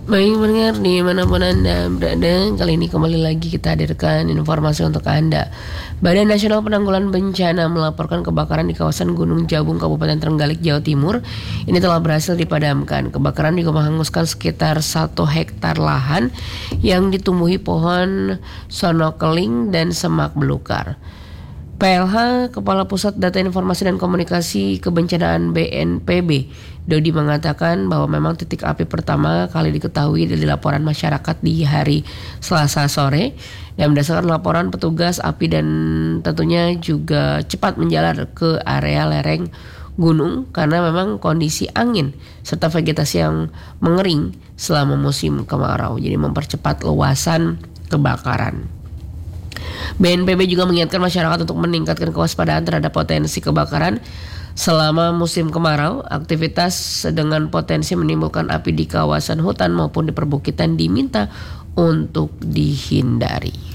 Baik pendengar dimanapun Anda berada, kali ini kembali lagi kita hadirkan informasi untuk Anda. Badan Nasional Penanggulangan Bencana melaporkan kebakaran di kawasan Gunung Jabung, Kabupaten Trenggalek, Jawa Timur. Ini telah berhasil dipadamkan. Kebakaran juga menghanguskan sekitar 1 hektar lahan yang ditumbuhi pohon sonokeling dan semak belukar. PLH, Kepala Pusat Data Informasi dan Komunikasi Kebencanaan BNPB, Dodi mengatakan bahwa memang titik api pertama kali diketahui dari laporan masyarakat di hari Selasa sore. Dan berdasarkan laporan petugas, api dan tentunya juga cepat menjalar ke area lereng gunung karena memang kondisi angin serta vegetasi yang mengering selama musim kemarau. Jadi mempercepat luasan kebakaran. BNPB juga mengingatkan masyarakat untuk meningkatkan kewaspadaan terhadap potensi kebakaran selama musim kemarau. Aktivitas dengan potensi menimbulkan api di kawasan hutan maupun di perbukitan diminta untuk dihindari.